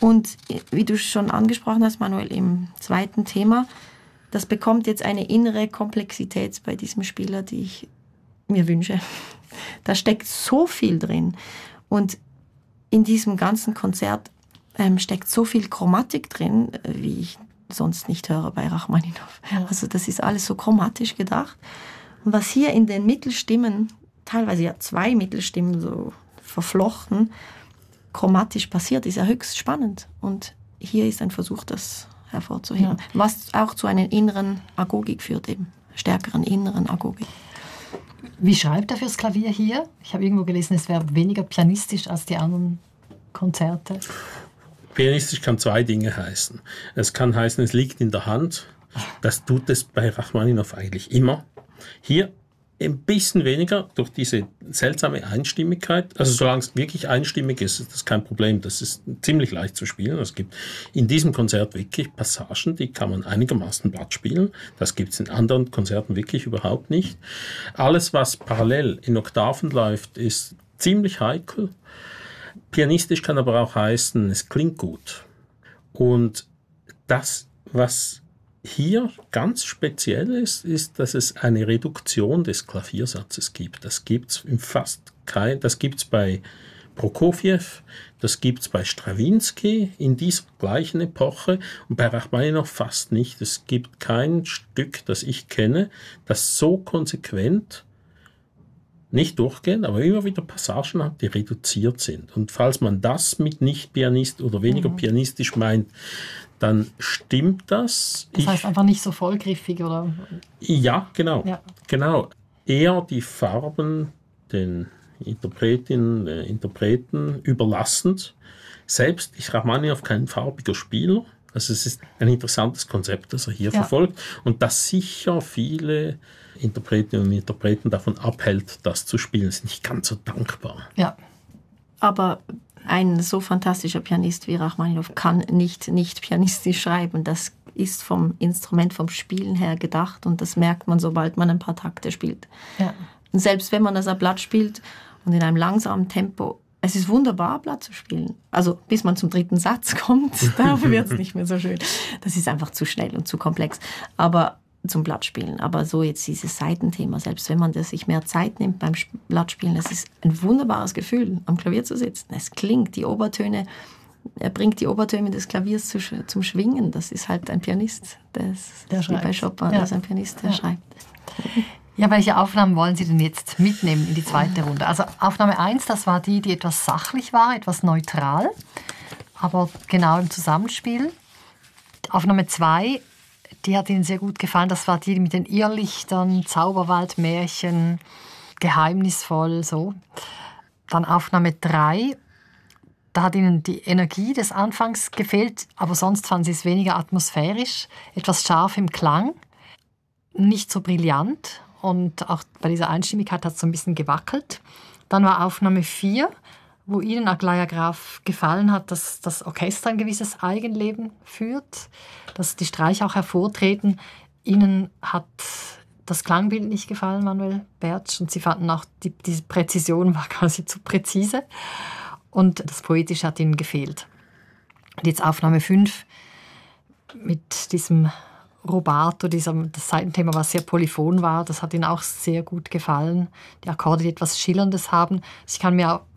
Und wie du schon angesprochen hast, Manuel, im zweiten Thema, das bekommt jetzt eine innere Komplexität bei diesem Spieler, die ich mir wünsche. Da steckt so viel drin. Und in diesem ganzen Konzert steckt so viel Chromatik drin, wie ich sonst nicht höre bei Rachmaninow. Ja. Also das ist alles so chromatisch gedacht. Und was hier in den Mittelstimmen, teilweise ja 2 Mittelstimmen so verflochten, chromatisch passiert, ist ja höchst spannend. Und hier ist ein Versuch, das hervorzuheben. Ja. Was auch zu einer inneren Agogik führt, eben stärkeren inneren Agogik. Wie schreibt er fürs Klavier hier? Ich habe irgendwo gelesen, es wäre weniger pianistisch als die anderen Konzerte. Pianistisch kann 2 Dinge heißen. Es kann heißen, es liegt in der Hand. Das tut es bei Rachmaninow eigentlich immer. Hier ein bisschen weniger durch diese seltsame Einstimmigkeit. Also solange es wirklich einstimmig ist, ist das kein Problem. Das ist ziemlich leicht zu spielen. Es gibt in diesem Konzert wirklich Passagen, die kann man einigermaßen glatt spielen. Das gibt es in anderen Konzerten wirklich überhaupt nicht. Alles, was parallel in Oktaven läuft, ist ziemlich heikel. Pianistisch kann aber auch heißen, es klingt gut. Und das, was hier ganz speziell ist, dass es eine Reduktion des Klaviersatzes gibt. Das gibt's das gibt's bei Prokofjew, das gibt's bei Strawinsky in dieser gleichen Epoche und bei Rachmaninow fast nicht. Es gibt kein Stück, das ich kenne, das so konsequent nicht durchgehend, aber immer wieder Passagen hat, die reduziert sind. Und falls man das mit Nicht-Pianist oder weniger pianistisch meint, dann stimmt das. Das heißt einfach nicht so vollgriffig, oder? Ja, genau. Ja. Genau. Eher die Farben den Interpretinnen, Interpreten überlassend. Selbst ist Rachmaninow kein farbiger Spieler. Also es ist ein interessantes Konzept, das er hier verfolgt. Und das sicher viele Interpretinnen und Interpreten davon abhält, das zu spielen. Das ist nicht ganz so dankbar. Ja. Aber ein so fantastischer Pianist wie Rachmaninow kann nicht pianistisch schreiben. Das ist vom Instrument, vom Spielen her gedacht und das merkt man, sobald man ein paar Takte spielt. Ja. Und selbst wenn man das am Blatt spielt und in einem langsamen Tempo, es ist wunderbar, Blatt zu spielen. Also bis man zum 3. Satz kommt, dafür wird es nicht mehr so schön. Das ist einfach zu schnell und zu komplex. Aber zum Blattspielen. Aber so jetzt dieses Saitenthema, selbst wenn man sich mehr Zeit nimmt beim Blattspielen, es ist ein wunderbares Gefühl, am Klavier zu sitzen. Es klingt, die Obertöne, er bringt die Obertöne des Klaviers zum Schwingen. Das ist halt ein Pianist, wie bei Chopin, das ist ein Pianist, der schreibt. Ja, welche Aufnahmen wollen Sie denn jetzt mitnehmen in die zweite Runde? Also Aufnahme 1, das war die etwas sachlich war, etwas neutral, aber genau im Zusammenspiel. Aufnahme 2, die hat Ihnen sehr gut gefallen. Das war die mit den Irrlichtern, Zauberwaldmärchen, geheimnisvoll, so. Dann Aufnahme 3. Da hat Ihnen die Energie des Anfangs gefehlt, aber sonst fanden Sie es weniger atmosphärisch, etwas scharf im Klang, nicht so brillant und auch bei dieser Einstimmigkeit hat es so ein bisschen gewackelt. Dann war Aufnahme 4, wo Ihnen Aglaja Graf gefallen hat, dass das Orchester ein gewisses Eigenleben führt, dass die Streicher auch hervortreten. Ihnen hat das Klangbild nicht gefallen, Manuel Bertsch, und Sie fanden auch, diese Präzision war quasi zu präzise und das Poetische hat Ihnen gefehlt. Und jetzt Aufnahme 5 mit diesem Rubato, das Saitenthema, was sehr polyphon war, das hat Ihnen auch sehr gut gefallen. Die Akkorde, die etwas Schillerndes haben. Ich kann mir auch